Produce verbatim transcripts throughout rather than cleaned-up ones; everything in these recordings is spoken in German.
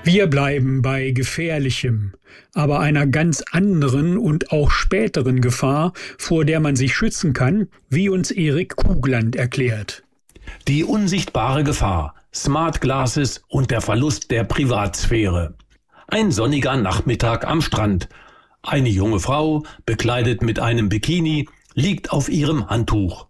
Wir bleiben bei gefährlichem, aber einer ganz anderen und auch späteren Gefahr, vor der man sich schützen kann, wie uns Erik Kugland erklärt. Die unsichtbare Gefahr, Smart Glasses und der Verlust der Privatsphäre. Ein sonniger Nachmittag am Strand. Eine junge Frau, bekleidet mit einem Bikini, liegt auf ihrem Handtuch.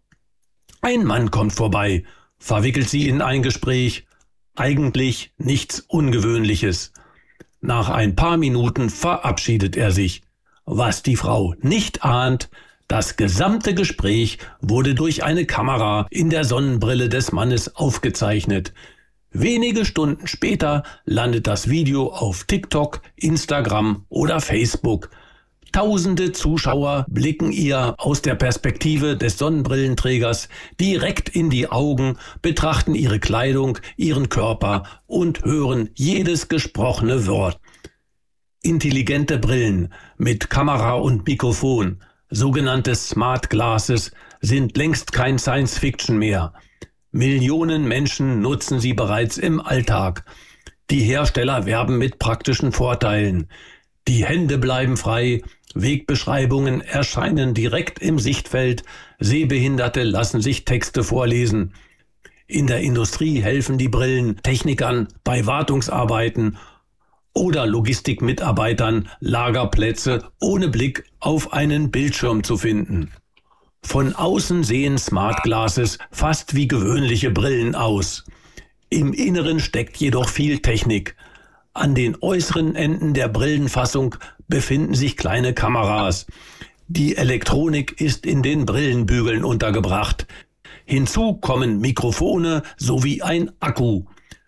Ein Mann kommt vorbei, verwickelt sie in ein Gespräch. Eigentlich nichts Ungewöhnliches. Nach ein paar Minuten verabschiedet er sich. Was die Frau nicht ahnt, das gesamte Gespräch wurde durch eine Kamera in der Sonnenbrille des Mannes aufgezeichnet. Wenige Stunden später landet das Video auf TikTok, Instagram oder Facebook. Tausende Zuschauer blicken ihr aus der Perspektive des Sonnenbrillenträgers direkt in die Augen, betrachten ihre Kleidung, ihren Körper und hören jedes gesprochene Wort. Intelligente Brillen mit Kamera und Mikrofon, sogenannte Smart Glasses, sind längst kein Science-Fiction mehr. Millionen Menschen nutzen sie bereits im Alltag. Die Hersteller werben mit praktischen Vorteilen. Die Hände bleiben frei, Wegbeschreibungen erscheinen direkt im Sichtfeld, Sehbehinderte lassen sich Texte vorlesen. In der Industrie helfen die Brillen Technikern bei Wartungsarbeiten oder Logistikmitarbeitern, Lagerplätze ohne Blick auf einen Bildschirm zu finden. Von außen sehen Smart Glasses fast wie gewöhnliche Brillen aus. Im Inneren steckt jedoch viel Technik. An den äußeren Enden der Brillenfassung befinden sich kleine Kameras. Die Elektronik ist in den Brillenbügeln untergebracht. Hinzu kommen Mikrofone sowie ein Akku.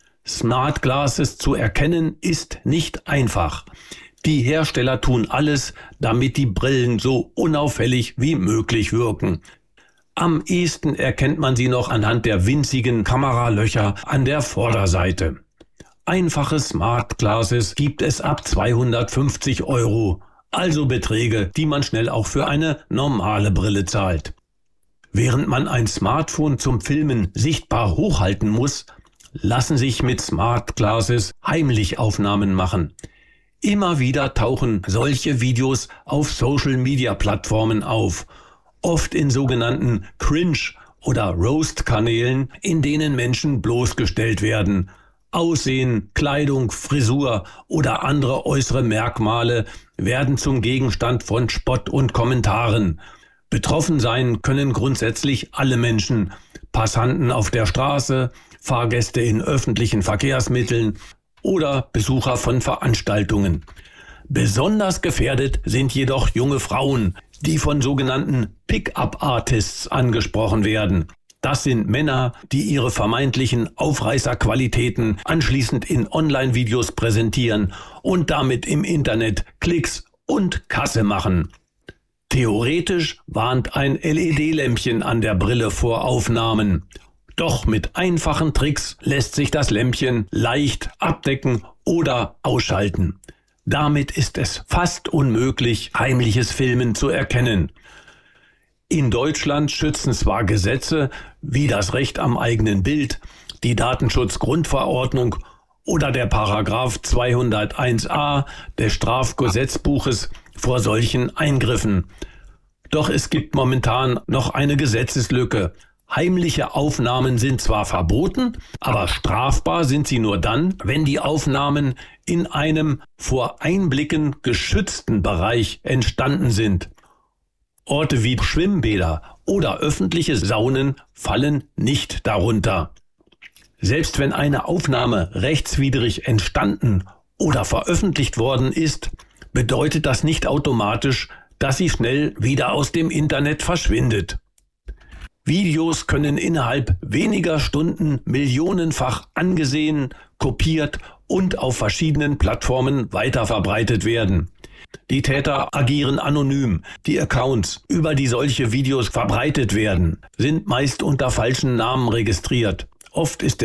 Smart Glasses zu erkennen ist nicht einfach. Die Hersteller tun alles, damit die Brillen so unauffällig wie möglich wirken. Am ehesten erkennt man sie noch anhand der winzigen Kameralöcher an der Vorderseite. Einfache Smart Glasses gibt es ab zweihundertfünfzig Euro, also Beträge, die man schnell auch für eine normale Brille zahlt. Während man ein Smartphone zum Filmen sichtbar hochhalten muss, lassen sich mit Smart Glasses heimlich Aufnahmen machen. Immer wieder tauchen solche Videos auf Social-Media-Plattformen auf, oft in sogenannten Cringe- oder Roast-Kanälen, in denen Menschen bloßgestellt werden. Aussehen, Kleidung, Frisur oder andere äußere Merkmale werden zum Gegenstand von Spott und Kommentaren. Betroffen sein können grundsätzlich alle Menschen, Passanten auf der Straße, Fahrgäste in öffentlichen Verkehrsmitteln oder Besucher von Veranstaltungen. Besonders gefährdet sind jedoch junge Frauen, die von sogenannten Pick-up-Artists angesprochen werden. Das sind Männer, die ihre vermeintlichen Aufreißerqualitäten anschließend in Online-Videos präsentieren und damit im Internet Klicks und Kasse machen. Theoretisch warnt ein L E D-Lämpchen an der Brille vor Aufnahmen. Doch mit einfachen Tricks lässt sich das Lämpchen leicht abdecken oder ausschalten. Damit ist es fast unmöglich, heimliches Filmen zu erkennen. In Deutschland schützen zwar Gesetze wie das Recht am eigenen Bild, die Datenschutzgrundverordnung oder der Paragraph zweihunderteins a des Strafgesetzbuches vor solchen Eingriffen. Doch es gibt momentan noch eine Gesetzeslücke. Heimliche Aufnahmen sind zwar verboten, aber strafbar sind sie nur dann, wenn die Aufnahmen in einem vor Einblicken geschützten Bereich entstanden sind. Orte wie Schwimmbäder oder öffentliche Saunen fallen nicht darunter. Selbst wenn eine Aufnahme rechtswidrig entstanden oder veröffentlicht worden ist, bedeutet das nicht automatisch, dass sie schnell wieder aus dem Internet verschwindet. Videos können innerhalb weniger Stunden millionenfach angesehen, kopiert und auf verschiedenen Plattformen weiterverbreitet werden. Die Täter agieren anonym. Die Accounts, über die solche Videos verbreitet werden, sind meist unter falschen Namen registriert. Oft ist